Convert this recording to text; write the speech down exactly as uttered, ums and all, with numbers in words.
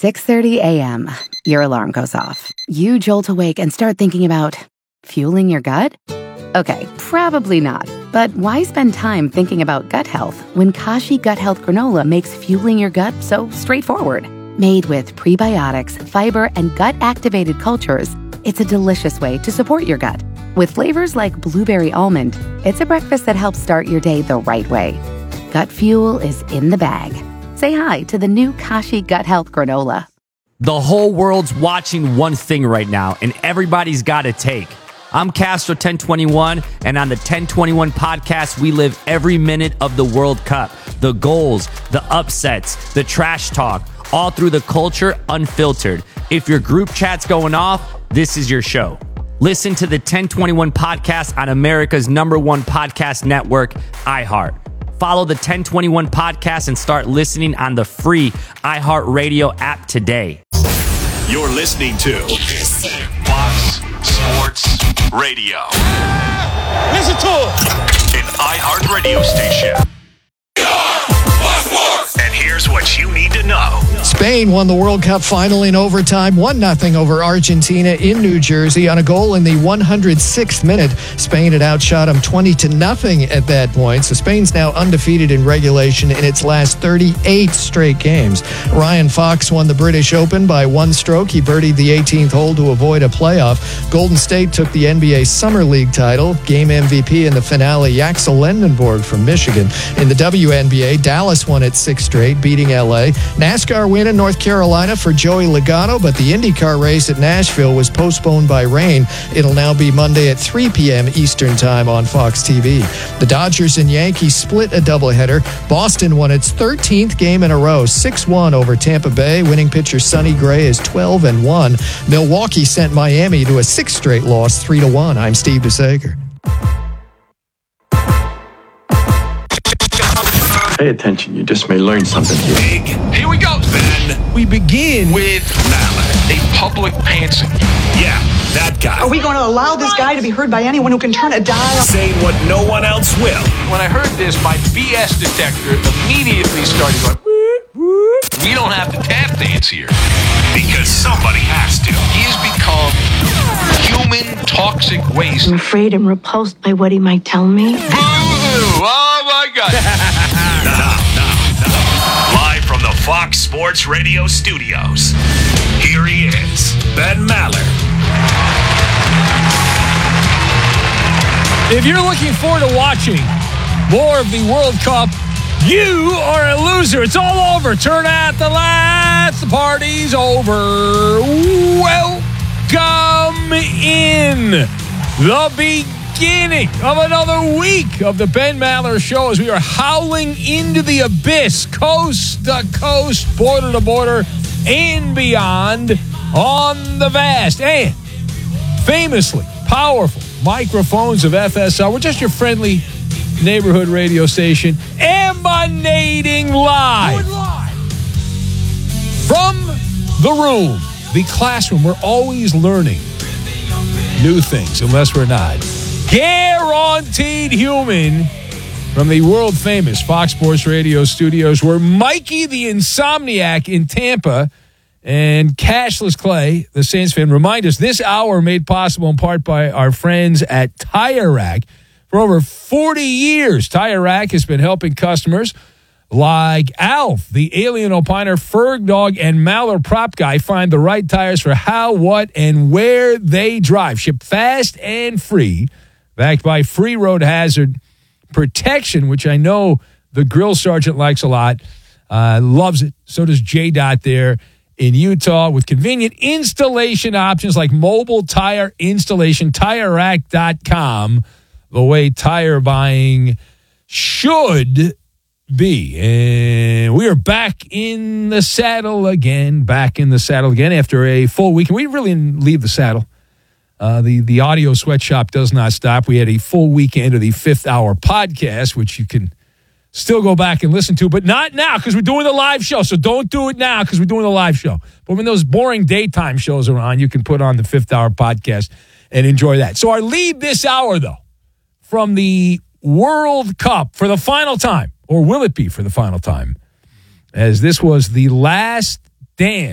six thirty a.m., your alarm goes off. You jolt awake and start thinking about fueling your gut? Okay, probably not. But why spend time thinking about gut health when Kashi Gut Health Granola makes fueling your gut so straightforward? Made with prebiotics, fiber, and gut-activated cultures, it's a delicious way to support your gut. With flavors like blueberry almond, it's a breakfast that helps start your day the right way. Gut fuel is in the bag. Say hi to the new Kashi Gut Health Granola. The whole world's watching one thing right now, and everybody's got a take. I'm Castro ten twenty-one, and on the ten twenty-one podcast, we live every minute of the World Cup. The goals, the upsets, the trash talk, all through the culture, unfiltered. If your group chat's going off, this is your show. Listen to the ten twenty-one podcast on America's number one podcast network, iHeart. Follow the ten twenty-one podcast and start listening on the free iHeartRadio app today. You're listening to Fox Sports Radio. Listen to it. An iHeart radio station. And here's what you need to know. Spain won the World Cup final in overtime, one nothing over Argentina in New Jersey on a goal in the one hundred sixth minute. Spain had outshot them twenty to nothing at that point. So Spain's now undefeated in regulation in its last thirty-eight straight games. Ryan Fox won the British Open by one stroke. He birdied the eighteenth hole to avoid a playoff. Golden State took the N B A Summer League title. Game M V P in the finale, Axel Lendenborg from Michigan. In the W N B A, Dallas won its sixth straight, beating L A. NASCAR win in North Carolina for Joey Logano, but the IndyCar race at Nashville was postponed by rain. It'll now be Monday at three p.m. Eastern Time on Fox T V. The Dodgers and Yankees split a doubleheader. Boston won its thirteenth game in a row, six one over Tampa Bay. Winning pitcher Sonny Gray is twelve and one. Milwaukee sent Miami to a sixth straight loss, three to one. I'm Steve DeSager. Pay attention, you just may learn something here. Big. Here we go, Ben. We begin With Mallett, a public pantser. Yeah, that guy. Are we going to allow this guy to be heard by anyone who can turn a dial? Saying what no one else will. When I heard this, my B S detector immediately started going, whoop, whoop. We don't have to tap dance here. Because somebody has to. He has become human toxic waste. I'm afraid I'm repulsed by what he might tell me. Boo-hoo! Oh, my God. Now, now, now. Live from the Fox Sports Radio studios, here he is, Ben Maller. If you're looking forward to watching more of the World Cup, you are a loser. It's all over. Turn out the lights. The party's over. Welcome in the beginning of another week of the Ben Maller Show as we are howling into the abyss, coast to coast, border to border, and beyond on the vast and famously powerful microphones of F S R. We're just your friendly neighborhood radio station, emanating live from the room, the classroom. We're always learning new things, unless we're not. Guaranteed human from the world famous Fox Sports Radio studios, where Mikey the Insomniac in Tampa and Cashless Clay, the Saints fan, remind us this hour made possible in part by our friends at Tire Rack. For over forty years, Tire Rack has been helping customers like Alf, the Alien Opiner, Ferg Dog, and Maller Prop Guy find the right tires for how, what, and where they drive. Ship fast and free, backed by free road hazard protection, which I know the Grill Sergeant likes a lot, uh, loves it. So does J-Dot there in Utah, with convenient installation options like mobile tire installation. Tire Rack dot com. The way tire buying should be. And we are back in the saddle again, back in the saddle again after a full week. And we really didn't leave the saddle. Uh, the, the audio sweatshop does not stop. We had a full weekend of the fifth hour podcast, which you can still go back and listen to, but not now because we're doing the live show. So don't do it now because we're doing the live show. But when those boring daytime shows are on, you can put on the fifth hour podcast and enjoy that. So our lead this hour, though, from the World Cup for the final time, or will it be for the final time, as this was the last dance